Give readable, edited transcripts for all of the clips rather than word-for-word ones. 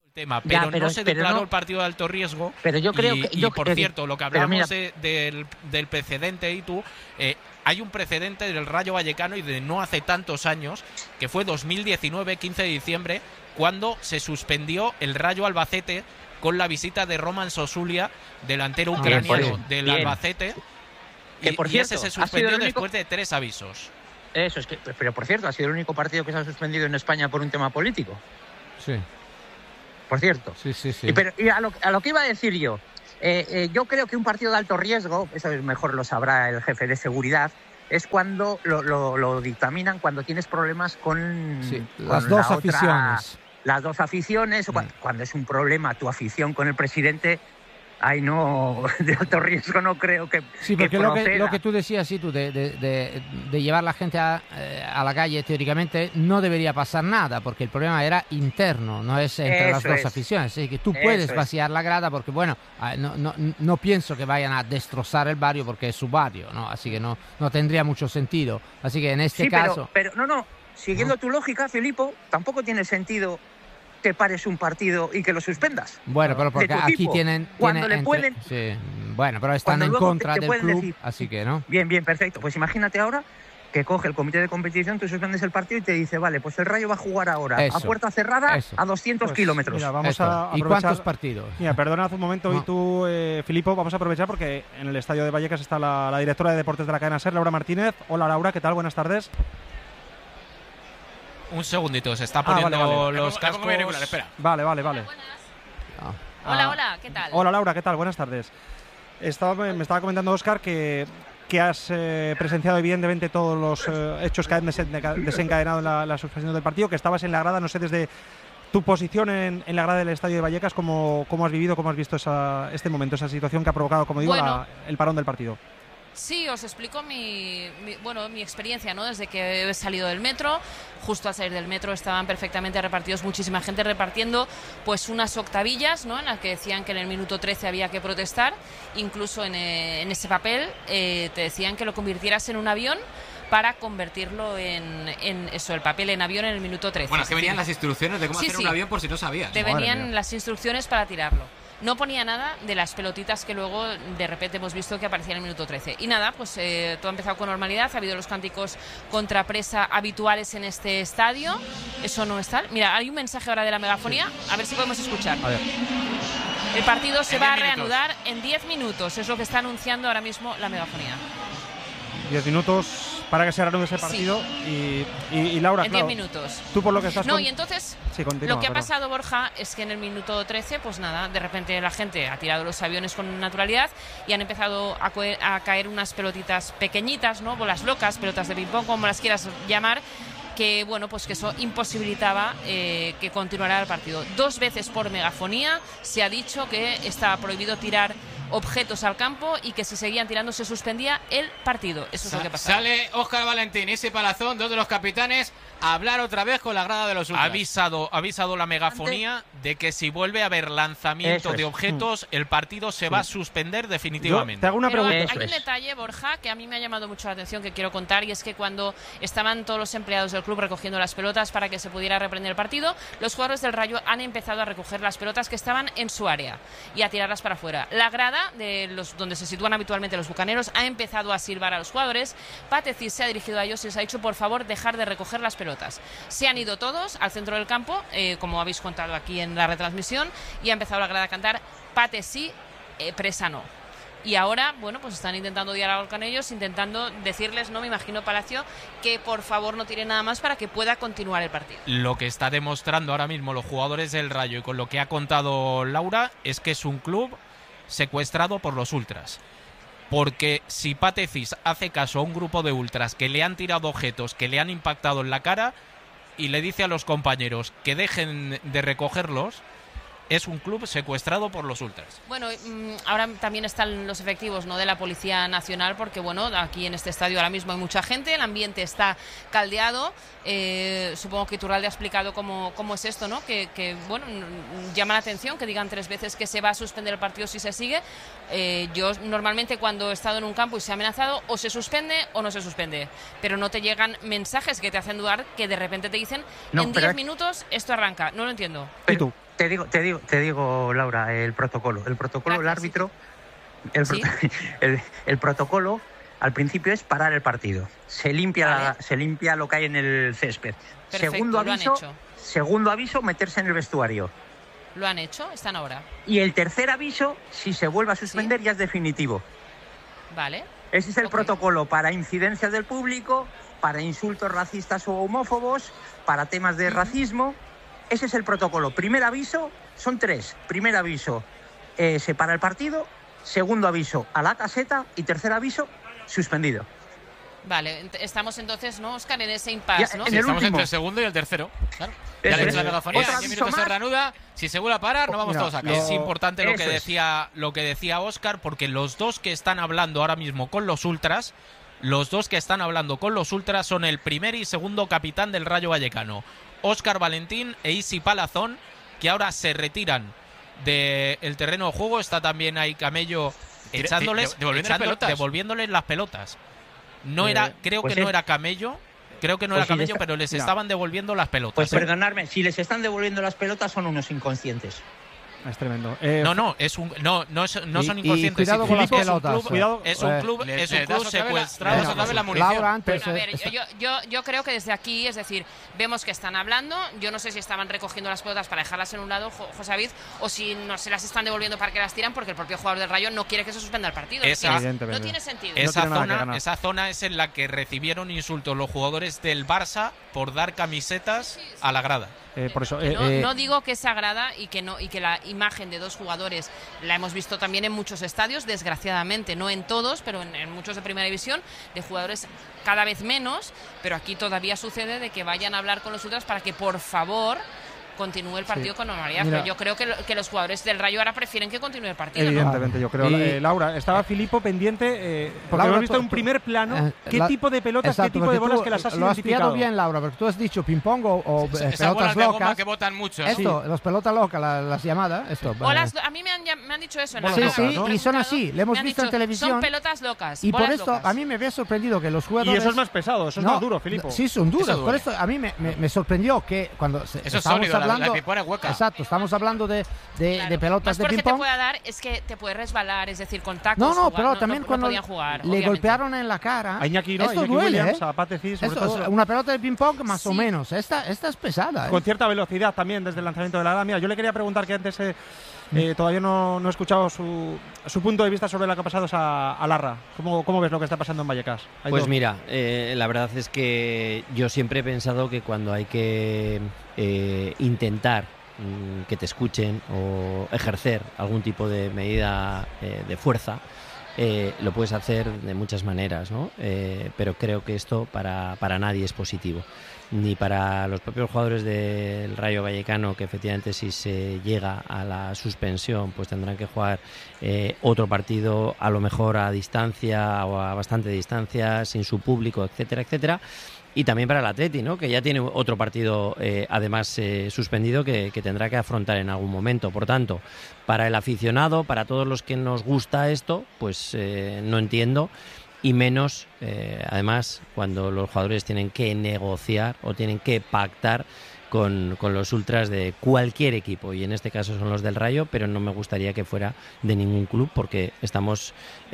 tema, pero no se declaró el partido de alto riesgo. Pero yo creo por cierto, lo que hablábamos del precedente, y tú, hay un precedente del Rayo Vallecano y de no hace tantos años, que fue 2019, 15 de diciembre, cuando se suspendió el Rayo Albacete con la visita de Roman Sosulia, delantero ucraniano del Albacete, y ese se suspendió después de 3 avisos. Eso es que, pero por cierto, ha sido el único partido que se ha suspendido en España por un tema político. Sí. Por cierto. Sí. Y a lo que iba a decir yo creo que un partido de alto riesgo, eso mejor lo sabrá el jefe de seguridad, es cuando lo dictaminan cuando tienes problemas con las dos aficiones. Las dos aficiones, cuando es un problema tu afición con el presidente. Ay, no, de alto riesgo no creo que. Sí, porque lo que tú decías, sí, tú, de llevar la gente a la calle, teóricamente no debería pasar nada, porque el problema era interno, no es entre las dos aficiones. Así que tú puedes vaciar la grada, porque bueno, no pienso que vayan a destrozar el barrio porque es su barrio, ¿no? Así que no tendría mucho sentido. Así que en este caso. Pero siguiendo tu lógica, Filipo, tampoco tiene sentido que pares un partido y que lo suspendas. Bueno, pero porque aquí tienen sí, bueno, pero están en contra del club, decir, así que no. Bien, perfecto. Pues imagínate ahora que coge el comité de competición, tú suspendes el partido y te dice, vale, pues el Rayo va a jugar ahora a puerta cerrada a 200 kilómetros. Mira, vamos a aprovechar. ¿Y cuántos partidos? Mira, perdonad un momento, y tú, Filipo, vamos a aprovechar porque en el estadio de Vallecas está la directora de deportes de la cadena SER, Laura Martínez. Hola, Laura, ¿qué tal? Buenas tardes. Un segundito, se está poniendo los cascos. Espera. Vale. Hola, ¿qué tal? Hola, Laura, ¿qué tal? Buenas tardes. Me estaba comentando Óscar que has presenciado evidentemente todos los hechos que han desencadenado la suspensión del partido, que estabas en la grada, no sé, desde tu posición en la grada del estadio de Vallecas, ¿cómo has vivido, cómo has visto este momento, esa situación que ha provocado, como digo, el parón del partido? Sí, os explico mi experiencia, ¿no? Desde que he salido del metro, justo al salir del metro estaban perfectamente repartidos, muchísima gente repartiendo pues unas octavillas, ¿no? En las que decían que en el minuto 13 había que protestar, incluso en ese papel te decían que lo convirtieras en un avión para convertirlo en eso, el papel en avión en el minuto 13. Bueno, es que venían las instrucciones de cómo hacer un avión por si no sabías. Te venían las instrucciones para tirarlo. No ponía nada de las pelotitas que luego de repente hemos visto que aparecían en el minuto 13. Y nada, pues todo ha empezado con normalidad. Ha habido los cánticos contra presa habituales en este estadio. Eso no es tal. Mira, hay un mensaje ahora de la megafonía. A ver si podemos escuchar. A ver. El partido se va a reanudar en 10 minutos. Es lo que está anunciando ahora mismo la megafonía. 10 minutos para que se reanude ese partido. Sí. Y Laura, en 10 minutos. Tú por lo que estás... y entonces lo que ha pasado, Borja, es que en el minuto 13, pues nada, de repente la gente ha tirado los aviones con naturalidad y han empezado a caer unas pelotitas pequeñitas, ¿no? Bolas locas, pelotas de ping-pong, como las quieras llamar, que bueno, pues que eso imposibilitaba que continuara el partido. 2 veces por megafonía se ha dicho que estaba prohibido tirar objetos al campo y que si seguían tirando se suspendía el partido. Eso es lo que pasa. Sale Óscar Valentín y ese Palazón, 2 de los capitanes, a hablar otra vez con la grada de los ultras. Ha avisado la megafonía de que si vuelve a haber lanzamiento de objetos, el partido se va a suspender definitivamente. Te hago una pregunta. Hay un detalle, Borja, que a mí me ha llamado mucho la atención, que quiero contar, y es que cuando estaban todos los empleados del club recogiendo las pelotas para que se pudiera reprender el partido, los jugadores del Rayo han empezado a recoger las pelotas que estaban en su área y a tirarlas para afuera. La grada donde se sitúan habitualmente los bucaneros ha empezado a silbar a los jugadores. Pateci se ha dirigido a ellos y les ha dicho, por favor, dejar de recoger las pelotas. Se han ido todos al centro del campo, como habéis contado aquí en la retransmisión, y ha empezado la grada a cantar Pateci, presa no. Y ahora, bueno, pues están intentando dialogar con ellos, intentando decirles, no me imagino, Palacio, que por favor no tire nada más para que pueda continuar el partido. Lo que está demostrando ahora mismo los jugadores del Rayo y con lo que ha contado Laura es que es un club secuestrado por los ultras. Porque si Patecis hace caso a un grupo de ultras que le han tirado objetos, que le han impactado en la cara y le dice a los compañeros que dejen de recogerlos, es un club secuestrado por los ultras. Bueno, ahora también están los efectivos, ¿no?, de la Policía Nacional, porque bueno, aquí en este estadio ahora mismo hay mucha gente, el ambiente está caldeado. Supongo que Iturralde ha explicado cómo es esto, ¿no? Que bueno, llama la atención que digan 3 veces que se va a suspender el partido si se sigue. Yo normalmente cuando he estado en un campo y se ha amenazado, o se suspende o no se suspende, pero no te llegan mensajes que te hacen dudar, que de repente te dicen en 10 minutos esto arranca. No lo entiendo. ¿Y tú? Te digo, Laura, el protocolo. Gracias, El árbitro, ¿Sí? el protocolo al principio es parar el partido. Se limpia, Vale. se limpia lo que hay en el césped. Perfecto, Segundo aviso, meterse en el vestuario. ¿Lo han hecho? Están ahora. Y el tercer aviso, si se vuelve a suspender, ya es definitivo. Vale. Ese es el Ok. protocolo para incidencias del público, para insultos racistas o homófobos, para temas de racismo. Ese es el protocolo. Primer aviso, son 3. Primer aviso, se para el partido. Segundo aviso, a la caseta. Y tercer aviso, suspendido. Vale, estamos entonces, ¿no, Óscar, en ese impasse, ¿no? En Sí, el estamos último. entre el segundo y el tercero. Claro. Ya Eso le he es. hecho la megafonía, Otro 10 aviso minutos se más. reanuda. Si se vuelve a parar, nos vamos Mira, todos a casa. Es importante lo que Eso decía Óscar, porque los dos que están hablando ahora mismo con los ultras, son el primer y segundo capitán del Rayo Vallecano, Óscar Valentín e Isi Palazón, que ahora se retiran del terreno de juego. Está también ahí Camello devolviéndoles las pelotas. Creo que no era Camello, pero les estaban devolviendo las pelotas. Pues perdonadme, si les están devolviendo las pelotas son unos inconscientes. Es tremendo. No son inconscientes. cuidado con las Filipe pelotas. es un club secuestrado. otra vez la munición. Laura, antes... Bueno, a ver, yo creo que desde aquí, es decir, vemos que están hablando. Yo no sé si estaban recogiendo las pelotas para dejarlas en un lado, José David, o si no se las están devolviendo para que las tiran, porque el propio jugador del Rayo no quiere que se suspenda el partido. No tiene sentido. Esa zona es en la que recibieron insultos los jugadores del Barça por dar camisetas a la grada. Por eso, No digo que es sagrada y que la imagen de dos jugadores la hemos visto también en muchos estadios, desgraciadamente, no en todos, pero en muchos de primera división, de jugadores cada vez menos, pero aquí todavía sucede de que vayan a hablar con los ultras para que por favor continúe el partido con normalidad. Mira, pero yo creo que los jugadores del Rayo ahora prefieren que continúe el partido, ¿no? evidentemente, yo creo. Y- Laura, estaba Filipo pendiente, porque Laura, hemos visto tú- en primer plano qué la- tipo de pelotas, Exacto, qué tipo de porque bolas tú que las has lo has identificado. pillado bien, Laura, porque tú has dicho ping-pong o Esas pelotas bolas de goma locas. que botan mucho, ¿no? Esto, las pelotas locas, las llamadas. Esto, A mí me han dicho eso en la Sí, Bolas cara. locas, ¿no? y son así, le hemos Me han visto en dicho, televisión. Son pelotas locas. Y por bolas esto, locas. a mí me había sorprendido que los Y jugadores... eso es más pesado, eso es No, más duro, Filipo. Sí, son duros. Eso Por duele. esto a mí me sorprendió que cuando Eso es estábamos sólido, hablando... la pipona es hueca. Exacto, estamos hablando de Claro. pelotas Más de fuerte que te ping-pong. pueda dar es que te puede resbalar, es decir, contactos. No, jugar, pero también cuando podían jugar, le obviamente. golpearon en la cara. A Iñaki, ¿no? Esto Iñaki duele, Williams, ¿eh? a Pateci, sobre Esto, todo. una pelota de ping-pong más o Sí. menos. Esta es pesada, ¿eh? Con cierta velocidad también desde el lanzamiento de la grada. Mira, yo le quería preguntar que antes todavía no he escuchado su punto de vista sobre lo que ha pasado a Larra. ¿Cómo ves lo que está pasando en Vallecas? Pues mira, la verdad es que yo siempre he pensado que cuando hay que intentar que te escuchen o ejercer algún tipo de medida de fuerza, lo puedes hacer de muchas maneras, ¿no? Pero creo que esto para nadie es positivo. Ni para los propios jugadores del Rayo Vallecano, que efectivamente si se llega a la suspensión pues tendrán que jugar otro partido a lo mejor a distancia o a bastante distancia, sin su público, etcétera, etcétera. Y también para el Atleti, ¿no? Que ya tiene otro partido además suspendido que tendrá que afrontar en algún momento. Por tanto, para el aficionado, para todos los que nos gusta esto, pues no entiendo. Y menos, además, cuando los jugadores tienen que negociar o tienen que pactar con los ultras de cualquier equipo, y en este caso son los del Rayo, pero no me gustaría que fuera de ningún club, porque estamos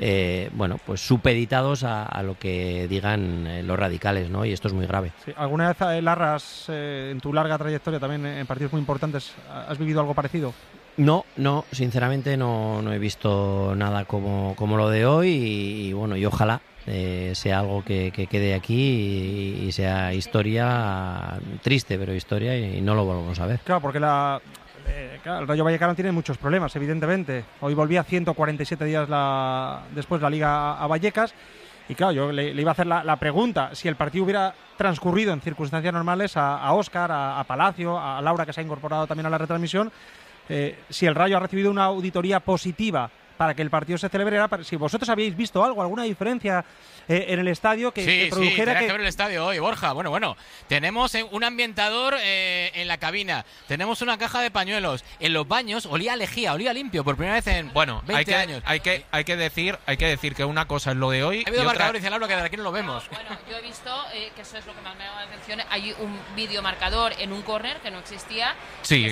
pues supeditados a lo que digan los radicales, ¿no? Y esto es muy grave. Sí, ¿alguna vez, Larra, en tu larga trayectoria también en partidos muy importantes, has vivido algo parecido? No, sinceramente no he visto nada como lo de hoy y bueno, y ojalá sea algo que quede aquí y sea historia triste, pero historia, y no lo volvamos a ver. Claro, porque el Rayo Vallecano tiene muchos problemas, evidentemente. Hoy volvía 147 días después la Liga a Vallecas. Y claro, yo le iba a hacer la pregunta, si el partido hubiera transcurrido en circunstancias normales, a Óscar, a Palacio, a Laura, que se ha incorporado también a la retransmisión, si el Rayo ha recibido una auditoría positiva para que el partido se celebrara. Si vosotros habéis visto algo, alguna diferencia en el estadio que produjera que ver el estadio hoy, Borja. Bueno, tenemos un ambientador en la cabina, tenemos una caja de pañuelos, en los baños olía a lejía, olía limpio por primera vez en 20 años. Hay que decir que una cosa es lo de hoy. Ha habido marcador, dice Laura, que de aquí no lo vemos. Bueno, yo he visto que eso es lo que más me llama la atención. Hay un videomarcador en un córner que no existía. Sí,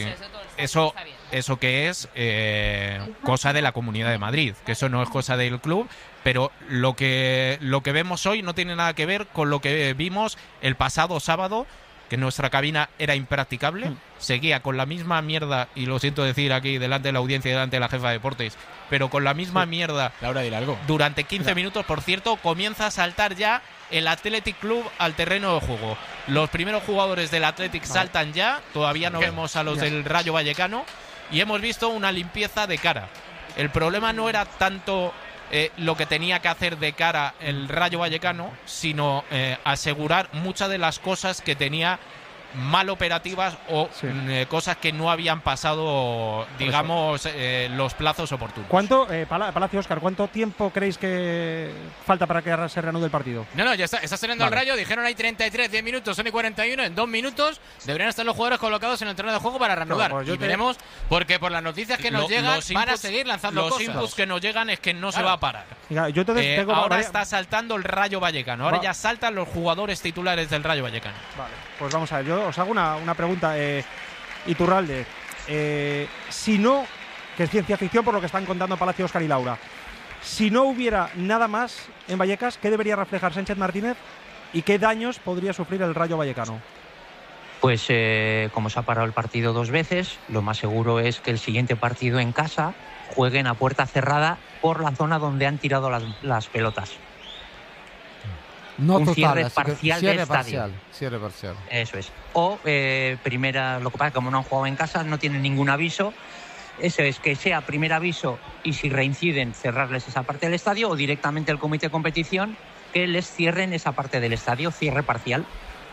eso que es cosa de la Comunidad de Madrid, que eso no es cosa del club, pero lo que vemos hoy no tiene nada que ver con lo que vimos el pasado sábado, que nuestra cabina era impracticable, seguía con la misma mierda, y lo siento decir aquí delante de la audiencia y delante de la jefa de deportes, pero con la misma mierda. Laura, dile algo. Durante 15 minutos, por cierto, comienza a saltar ya el Athletic Club al terreno de juego. Los primeros jugadores del Athletic saltan ya, todavía no vemos a los del Rayo Vallecano, y hemos visto una limpieza de cara. El problema no era tanto lo que tenía que hacer de cara el Rayo Vallecano, sino asegurar muchas de las cosas que tenía mal operativas o cosas que no habían pasado, digamos, los plazos oportunos. ¿Cuánto, Palacio, Óscar, cuánto tiempo creéis que falta para que se reanude el partido? No, ya está saliendo el Rayo, dijeron hay 33, 10 minutos, son y 41, en 2 minutos deberían estar los jugadores colocados en el terreno de juego para reanudar. Y veremos, porque por las noticias que nos llegan van a seguir lanzando cosas. Los inputs que nos llegan es que no se va a parar. Mira, yo entonces ahora está saltando el Rayo Vallecano, ahora ya saltan los jugadores titulares del Rayo Vallecano. Vale, pues vamos a ver, yo os hago una pregunta, Iturralde. Si no, que es ciencia ficción por lo que están contando Palacio, Óscar y Laura, si no hubiera nada más en Vallecas, ¿qué debería reflejar Sánchez Martínez y qué daños podría sufrir el Rayo Vallecano? Pues como se ha parado el partido 2 veces, lo más seguro es que el siguiente partido en casa jueguen a puerta cerrada por la zona donde han tirado las pelotas. No un total, cierre parcial del estadio. Cierre parcial. Eso es. O primera, lo que pasa, como no han jugado en casa, no tienen ningún aviso. Eso es, que sea primer aviso y si reinciden cerrarles esa parte del estadio, o directamente el comité de competición que les cierren esa parte del estadio, cierre parcial.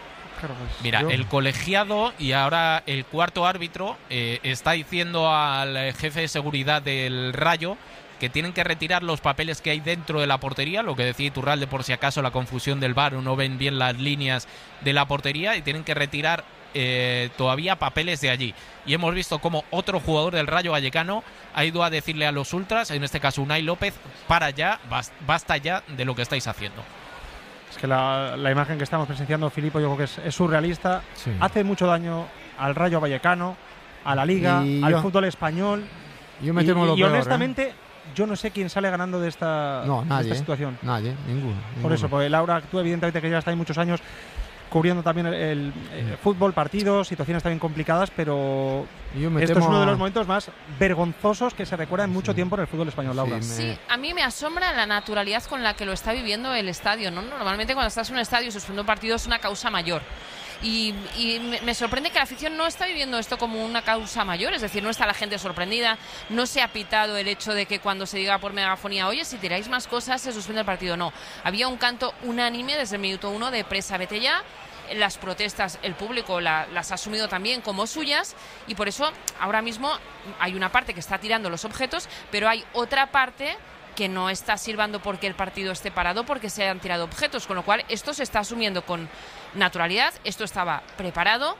Mira, el colegiado y ahora el cuarto árbitro está diciendo al jefe de seguridad del Rayo que tienen que retirar los papeles que hay dentro de la portería, lo que decía Iturralde, por si acaso la confusión del VAR o no ven bien las líneas de la portería, y tienen que retirar todavía papeles de allí. Y hemos visto como otro jugador del Rayo Vallecano ha ido a decirle a los ultras, en este caso Unai López, para ya, basta ya de lo que estáis haciendo. Es que la imagen que estamos presenciando, Filipo, yo creo que es surrealista. Sí. Hace mucho daño al Rayo Vallecano, a la Liga, al fútbol español. Yo me temo lo peor, honestamente, yo no sé quién sale ganando de esta, nadie, de esta situación. Nadie, ninguno. Por eso, porque Laura, tú evidentemente que ya está ahí muchos años cubriendo también el fútbol, partidos, situaciones también complicadas, pero esto es uno de los momentos más vergonzosos que se recuerda en mucho tiempo en el fútbol español, Laura. Sí, a mí me asombra la naturalidad con la que lo está viviendo el estadio, ¿no? Normalmente cuando estás en un estadio suspendiendo un partido es una causa mayor. Y me sorprende que la afición no está viviendo esto como una causa mayor, es decir, no está la gente sorprendida, no se ha pitado el hecho de que cuando se diga por megafonía, oye, si tiráis más cosas se suspende el partido. No, había un canto unánime desde el minuto 1 de presa, vete ya. Las protestas, el público las ha asumido también como suyas, y por eso ahora mismo hay una parte que está tirando los objetos, pero hay otra parte que no está silbando porque el partido esté parado, porque se han tirado objetos, con lo cual esto se está asumiendo con naturalidad, esto estaba preparado,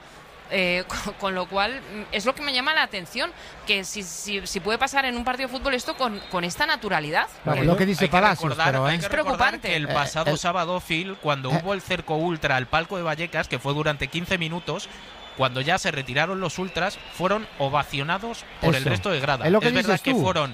con lo cual es lo que me llama la atención, que si puede pasar en un partido de fútbol esto con esta naturalidad. Claro, lo que dice Palacios, pero es preocupante. Que el pasado sábado, Phil, cuando hubo el cerco ultra al palco de Vallecas, que fue durante 15 minutos, cuando ya se retiraron los ultras, fueron ovacionados por el resto de grada. Es verdad que fueron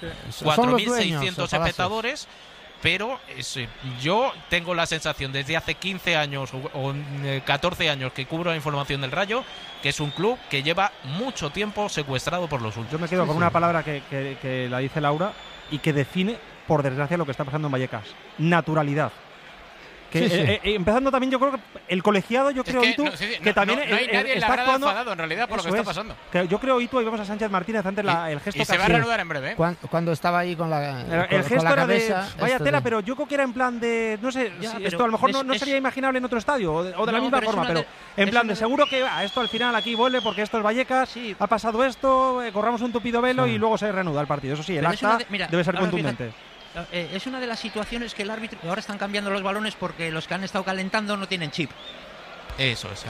4.600 espectadores, pero yo tengo la sensación desde hace 15 años o 14 años que cubro la información del Rayo, que es un club que lleva mucho tiempo secuestrado por los ultras. Yo me quedo con una palabra que la dice Laura y que define, por desgracia, lo que está pasando en Vallecas: naturalidad. Empezando también, yo creo que el colegiado, yo creo, Itu, que también no hay nadie está actuando enfadado en realidad por lo que está pasando. Que yo creo, Itu, ahí vemos a Sánchez Martínez antes el gesto. Y se va a reanudar en breve. Cuando estaba ahí con la el gesto con la era cabeza, de vaya tela, pero yo creo que era en plan de, no sé, esto a lo mejor no sería imaginable en otro estadio o de la misma forma, pero en plan de seguro que esto al final aquí vuelve porque esto es Vallecas, ha pasado esto, corramos un tupido velo y luego se reanuda el partido. Eso sí, el acta debe ser contundente. Es una de las situaciones que el árbitro... Ahora están cambiando los balones porque los que han estado calentando no tienen chip. Eso es.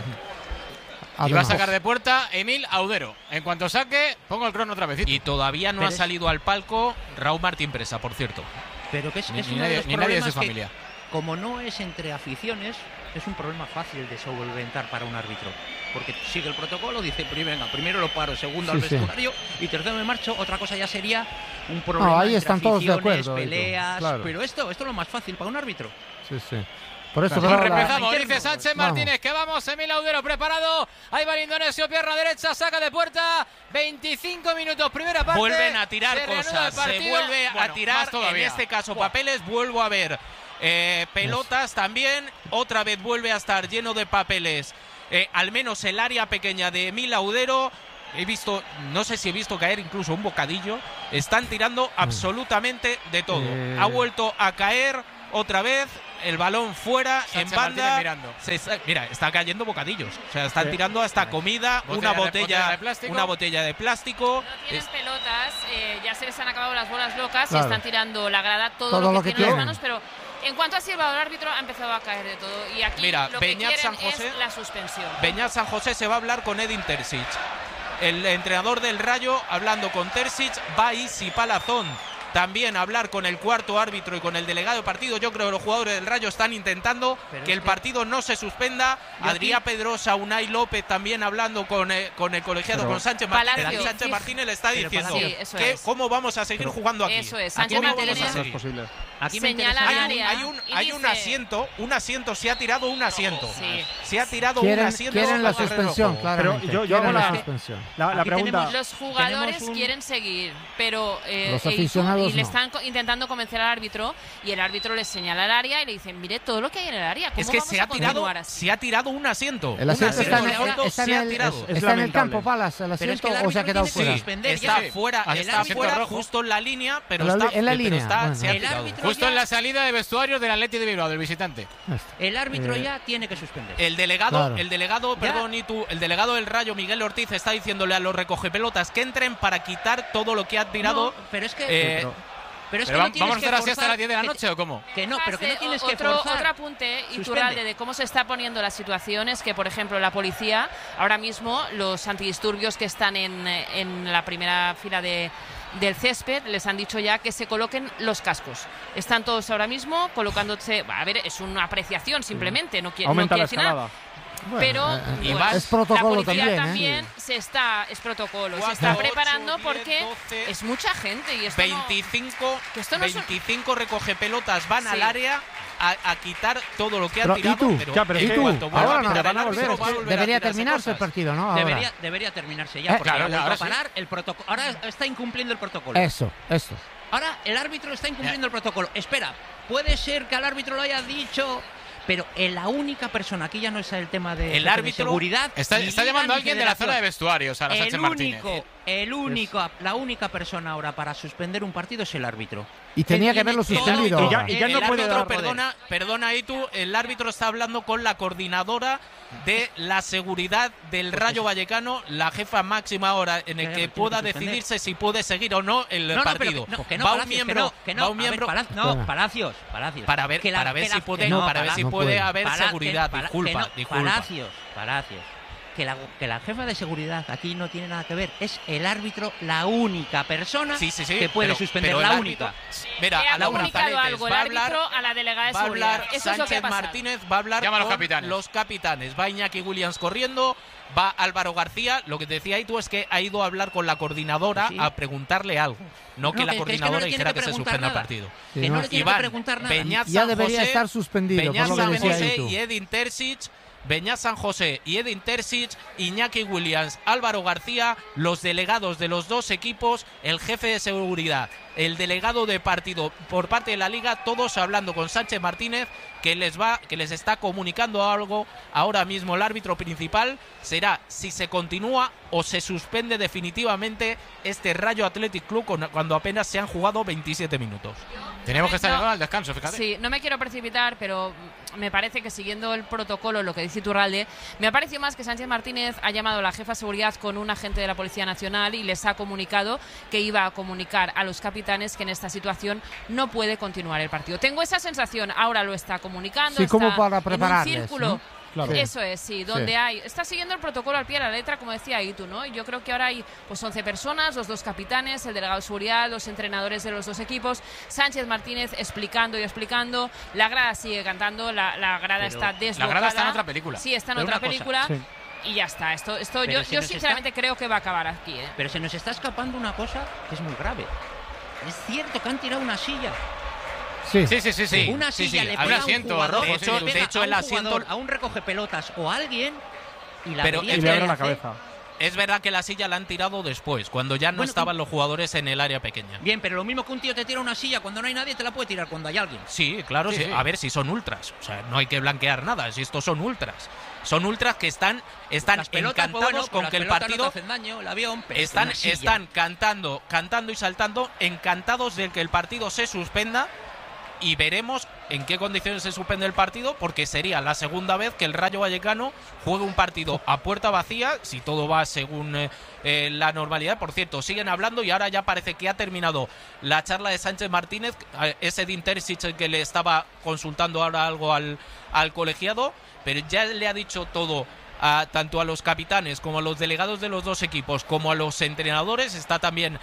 Y va a sacar de puerta Emil Audero. En cuanto saque, pongo el crono otra vez. Y todavía no ha salido al palco Raúl Martín Presa, por cierto. Pero que es uno de los problemas que, como no es entre aficiones, es un problema fácil de solventar para un árbitro. Porque sigue el protocolo, dice, primero lo paro, segundo al vestuario y tercero me marcho. Otra cosa ya sería un problema ahí están entre todos de acuerdo, peleas, claro. Pero esto es lo más fácil para un árbitro. Sí. Por eso empezamos, dice Sánchez Martínez, que vamos, Emil Audero preparado, ahí va el indonesio, pierna derecha, saca de puerta, 25 minutos, primera parte. Vuelven a tirar cosas, se vuelve a tirar, en este caso papeles, vuelvo a ver pelotas también, otra vez vuelve a estar lleno de papeles, al menos el área pequeña de Emil Audero. No sé si he visto caer incluso un bocadillo, están tirando absolutamente de todo, ha vuelto a caer otra vez. El balón fuera, Sánchez en banda. Mira, está cayendo bocadillos. O sea, están tirando hasta comida, una botella de plástico. No tienen pelotas, ya se les han acabado las bolas locas y están tirando la grada, todo lo que tienen en las manos, pero en cuanto ha silbado el árbitro ha empezado a caer de todo. Y aquí lo que quieren San José, es la suspensión. Beñat San José se va a hablar con Edin Terzic. El entrenador del Rayo hablando con Terzic, va Isi Palazón también hablar con el cuarto árbitro y con el delegado de partido. Yo creo que los jugadores del Rayo están intentando que el partido no se suspenda. Adrián Pedrosa, Unai López también hablando con el colegiado, con Sánchez Martínez. Y Sánchez Martínez le está diciendo cómo vamos a seguir jugando aquí. Eso es, Sánchez Martínez aquí señala hay un asiento, se ha tirado un asiento. Se ha tirado un asiento. Quieren la suspensión, claro. Pero yo hago la pregunta. Los jugadores quieren seguir, pero los aficionados y le están intentando convencer al árbitro y el árbitro les señala el área y le dicen, mire todo lo que hay en el área. ¿Cómo es que vamos se ha tirado un asiento. El asiento está en el campo, Palas, el asiento, o se ha quedado fuera. Está fuera, justo en la línea, pero en la línea. Se ha tirado. Justo en la salida de vestuarios del Athletic de Bilbao, del visitante. El árbitro ya tiene que suspender. El delegado del Rayo, Miguel Ortiz, está diciéndole a los recogepelotas que entren para quitar todo lo que ha tirado. Pero es que ¿vamos a hacer así hasta las 10 de la noche o cómo? Que no, pero que no tienes que forzar. Otro apunte, Iturralde, de cómo se está poniendo la situación es que, por ejemplo, la policía, ahora mismo, los antidisturbios que están en la primera fila del césped, les han dicho ya que se coloquen los cascos. Están todos ahora mismo colocándose. A ver, es una apreciación simplemente, no quiere decir nada. Pero es protocolo la policía también se está preparando porque es mucha gente y esto 25 recogepelotas van al área a quitar todo lo que han tirado. Ahora no, van a volver. Debería terminarse el partido, ¿no? Debería terminarse ya, porque ahora parar el protocolo. Ahora está incumpliendo el protocolo. Eso. Ahora el árbitro está incumpliendo el protocolo. Espera, puede ser que al árbitro lo haya dicho, pero la única persona, aquí ya no es el tema de seguridad. Está llamando a alguien de la zona de vestuarios, a la Sánchez Martínez. La única persona ahora para suspender un partido es el árbitro. Y tenía que haberlo suspendido. Y ya no puede dar. Perdona, Itu, el árbitro está hablando con la coordinadora de la seguridad del Rayo Vallecano, la jefa máxima ahora en el que pueda decidirse si puede seguir o no el partido. Va un miembro. Palacios. Para ver si puede haber seguridad. Disculpa. Palacios. Que la jefa de seguridad aquí no tiene nada que ver. Es el árbitro la única persona que puede suspender. La única. Mira, ha comunicado algo el árbitro a la delegada de seguridad. Eso es lo que Sánchez Martínez va a hablar con los capitanes. Va Iñaki Williams corriendo, va Álvaro García. Lo que te decía tú es que ha ido a hablar con la coordinadora a preguntarle algo. No que la coordinadora dijera que se suspenda el partido. Que no le tiene que preguntar nada. Ya debería estar suspendido. Beñat San José y Edin Terzic Beñat San José y Edin Terzic, Iñaki Williams, Álvaro García, los delegados de los dos equipos, el jefe de seguridad, el delegado de partido por parte de la Liga, todos hablando con Sánchez Martínez, que les está comunicando algo ahora mismo. El árbitro principal será si se continúa o se suspende definitivamente este Rayo Athletic Club cuando apenas se han jugado 27 minutos. Tenemos que estar llegando al descanso, fíjate. Sí, no me quiero precipitar, pero me parece que siguiendo el protocolo, lo que dice Iturralde, me ha parecido más que Sánchez Martínez ha llamado a la jefa de seguridad con un agente de la Policía Nacional y les ha comunicado que iba a comunicar a los capitanes que en esta situación no puede continuar el partido. Tengo esa sensación, ahora lo está comunicando, sí, como está para prepararles, en un círculo. ¿no? Claro. Eso es, sí, donde hay... Está siguiendo el protocolo al pie de la letra, como decía Itu, ¿no? Yo creo que ahora hay pues 11 personas, los dos capitanes, el delegado de seguridad, los entrenadores de los dos equipos, Sánchez Martínez explicando y explicando, la grada sigue cantando, la grada está desbocada. La grada está en otra película. Sí, está en otra película. Sí. Y ya está. Esto yo sinceramente creo que va a acabar aquí, ¿eh? Pero se nos está escapando una cosa que es muy grave. Es cierto que han tirado una silla. Sí. Una silla le pega un asiento jugador, rojo. De hecho el asiento a un recoge pelotas o a alguien y le abre la cabeza. Es verdad que la silla la han tirado después, cuando ya no estaban los jugadores en el área pequeña. Bien, pero lo mismo que un tío te tira una silla cuando no hay nadie, te la puede tirar cuando hay alguien. Sí, claro. Sí. A ver, si son ultras. O sea, no hay que blanquear nada. Si estos son ultras. Son ultras que están encantados con que el partido... No te hacen daño, el avión, pero están cantando y saltando, encantados de que el partido se suspenda. Y veremos en qué condiciones se suspende el partido, porque sería la segunda vez que el Rayo Vallecano juegue un partido a puerta vacía, si todo va según la normalidad. Por cierto, siguen hablando y ahora ya parece que ha terminado la charla de Sánchez Martínez. Es Edin Terzic el que le estaba consultando ahora algo al colegiado, pero ya le ha dicho todo tanto a los capitanes como a los delegados de los dos equipos como a los entrenadores. Está también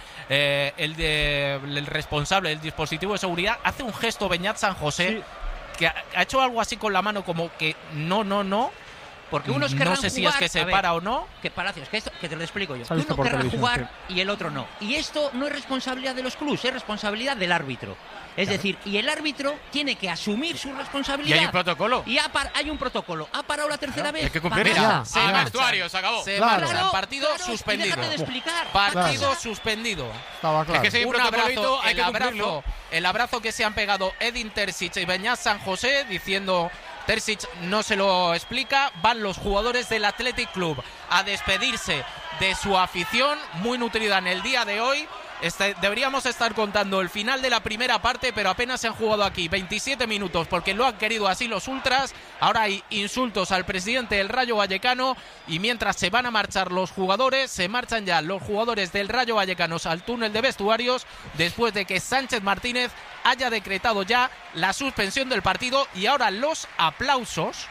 el responsable del dispositivo de seguridad. Hace un gesto Beñat San José, que ha hecho algo así con la mano como que no. Porque unos querrán no sé si jugar, es que se para o no. Que Palacios, que te lo explico yo. Uno querrá jugar y el otro no. Y esto no es responsabilidad de los clubes, es responsabilidad del árbitro. Es decir, y el árbitro tiene que asumir su responsabilidad. Y hay un protocolo. Y hay un protocolo. Ha parado la tercera vez. Hay que cumplir eso. Vestuario, se acabó. Se marcha. Partido suspendido. Déjate de explicar. Partido suspendido. Estaba claro. Es que si hay un protocolo, hay que cumplirlo. El abrazo que se han pegado Edin Terzic y Beñat San José, diciendo... Terzic no se lo explica. Van los jugadores del Athletic Club a despedirse de su afición, muy nutrida en el día de hoy. Deberíamos estar contando el final de la primera parte, pero apenas se han jugado aquí 27 minutos porque lo han querido así los ultras. Ahora hay insultos al presidente del Rayo Vallecano y mientras se van a marchar los jugadores, se marchan ya los jugadores del Rayo Vallecano al túnel de vestuarios después de que Sánchez Martínez haya decretado ya la suspensión del partido. Y ahora los aplausos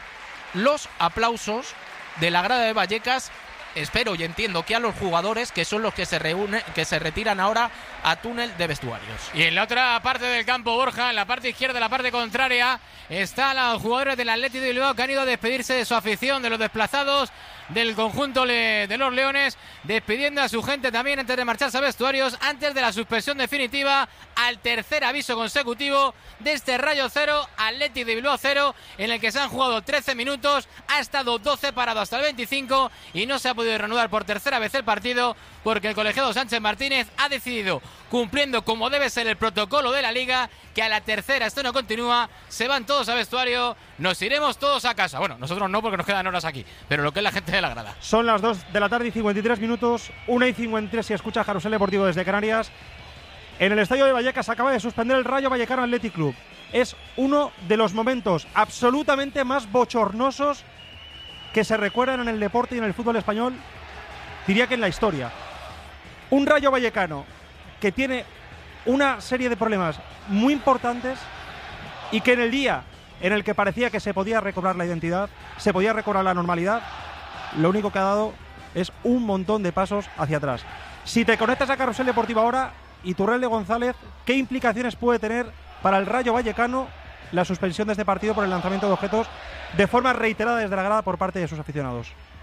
de la grada de Vallecas. Espero y entiendo que a los jugadores, que son los que se retiran ahora a túnel de vestuarios. Y en la otra parte del campo, Borja, en la parte izquierda, la parte contraria, están los jugadores del Athletic de Bilbao que han ido a despedirse de su afición, de los desplazados del conjunto de los Leones, despidiendo a su gente también antes de marcharse a vestuarios, antes de la suspensión definitiva al tercer aviso consecutivo de este Rayo 0, Athletic de Bilbao 0, en el que se han jugado 13 minutos, ha estado 12 parado hasta el 25 y no se ha podido reanudar por tercera vez el partido porque el colegiado Sánchez Martínez ha decidido, cumpliendo como debe ser el protocolo de la Liga, que a la tercera esto no continúa, se van todos a vestuario, nos iremos todos a casa. Bueno, nosotros no, porque nos quedan horas aquí, pero lo que es la gente de la grada. Son las 2 de la tarde y 53 minutos, 1:53 si escucha Carrusel Deportivo desde Canarias. En el estadio de Vallecas acaba de suspender el Rayo Vallecano Athletic Club. Es uno de los momentos absolutamente más bochornosos que se recuerdan en el deporte y en el fútbol español, diría que en la historia. Un Rayo Vallecano que tiene una serie de problemas muy importantes y que en el día en el que parecía que se podía recobrar la identidad, se podía recobrar la normalidad, lo único que ha dado es un montón de pasos hacia atrás. Si te conectas a Carrusel Deportivo ahora, Iturralde González, ¿qué implicaciones puede tener para el Rayo Vallecano la suspensión de este partido por el lanzamiento de objetos de forma reiterada desde la grada por parte de sus aficionados?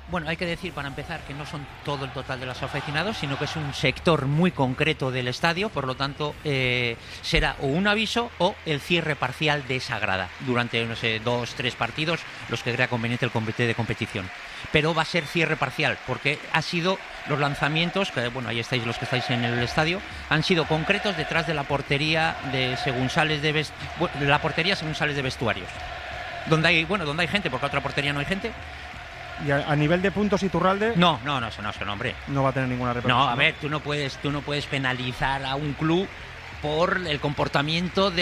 Bueno, hay que decir para empezar que no son todo el total de los aficionados, sino que es un sector muy concreto del estadio, por lo tanto será o un aviso o el cierre parcial de esa grada durante, no sé, 2-3 partidos, los que crea conveniente el comité de competición. Pero va a ser cierre parcial, porque ha sido los lanzamientos, que bueno, ahí estáis los que estáis en el estadio, han sido concretos detrás de la portería según sales de vestuarios. Donde hay gente, porque otra portería no hay gente. Y a nivel de puntos Iturralde... No, hombre. No va a tener ninguna repercusión. No, a ver, tú no puedes penalizar a un club por el comportamiento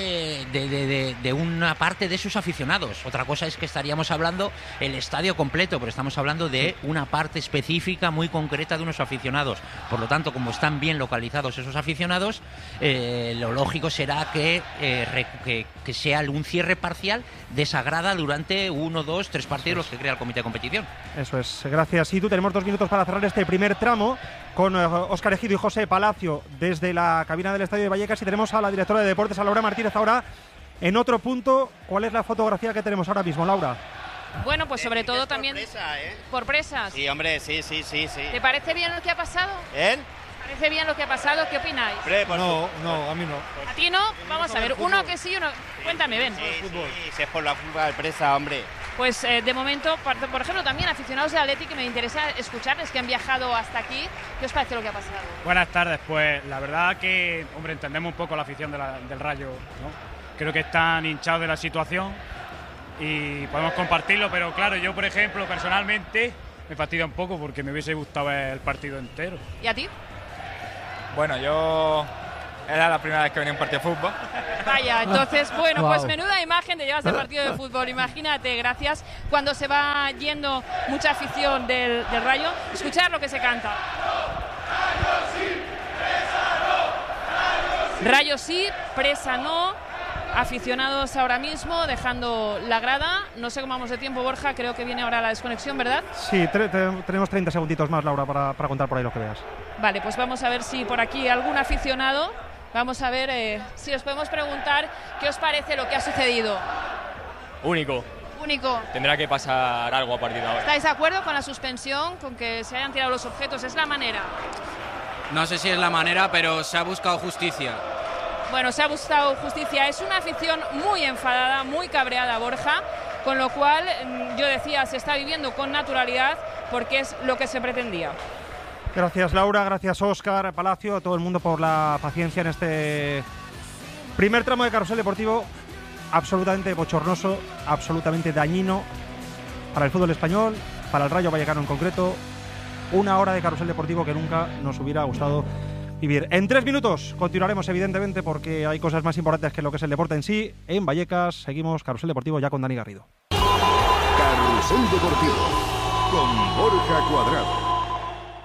de una parte de sus aficionados. Otra cosa es que estaríamos hablando el estadio completo, pero estamos hablando de una parte específica muy concreta de unos aficionados. Por lo tanto, como están bien localizados esos aficionados, lo lógico será que sea un cierre parcial de esa grada durante 1, 2, 3 partidos los que crea el comité de competición. Eso es, gracias. Y tú tenemos 2 minutos para cerrar este primer tramo con Óscar Ejido y José Palacio desde la cabina del Estadio de Vallecas, y tenemos a la directora de deportes, a Laura Martínez, ahora en otro punto. ¿Cuál es la fotografía que tenemos ahora mismo, Laura? Bueno, pues sobre todo también por presas. Sí, hombre, sí. ¿Te parece bien lo que ha pasado? ¿Eh? ¿Parece bien lo que ha pasado? ¿Qué opináis? No, a mí no. ¿A ti no? Vamos a ver, uno que sí, uno... Cuéntame, ven. Sí, es por la culpa del presa, hombre. Pues de momento, por ejemplo, también aficionados de Atleti, que me interesa escucharles, que han viajado hasta aquí. ¿Qué os parece lo que ha pasado? Buenas tardes. Pues la verdad que, hombre, entendemos un poco la afición del Rayo, ¿no? Creo que están hinchados de la situación y podemos compartirlo, pero claro, yo, por ejemplo, personalmente me fastidia un poco porque me hubiese gustado ver el partido entero. ¿Y a ti? Bueno, yo... Era la primera vez que venía a un partido de fútbol. Vaya, entonces, bueno, pues menuda imagen te llevas de partido de fútbol. Imagínate, gracias, cuando se va yendo mucha afición del Rayo, escuchar lo que se canta. Rayo sí, presa no. Aficionados ahora mismo dejando la grada. No sé cómo vamos de tiempo, Borja, creo que viene ahora la desconexión, ¿verdad? Sí, tenemos 30 segunditos más, Laura, para contar por ahí lo que veas. Vale, pues vamos a ver si por aquí algún aficionado, vamos a ver si os podemos preguntar qué os parece lo que ha sucedido. Único. Tendrá que pasar algo a partir de ahora. ¿Estáis de acuerdo con la suspensión, con que se hayan tirado los objetos? ¿Es la manera? No sé si es la manera, pero se ha buscado justicia. Bueno, se ha buscado justicia. Es una afición muy enfadada, muy cabreada, Borja, con lo cual, yo decía, se está viviendo con naturalidad porque es lo que se pretendía. Gracias, Laura, gracias, Óscar, Palacio, a todo el mundo por la paciencia en este primer tramo de Carrusel Deportivo, absolutamente bochornoso, absolutamente dañino para el fútbol español, para el Rayo Vallecano en concreto. Una hora de Carrusel Deportivo que nunca nos hubiera gustado vivir. En 3 minutos continuaremos, evidentemente, porque hay cosas más importantes que lo que es el deporte en sí. En Vallecas seguimos Carrusel Deportivo ya con Dani Garrido. Carrusel Deportivo con Borja Cuadrado.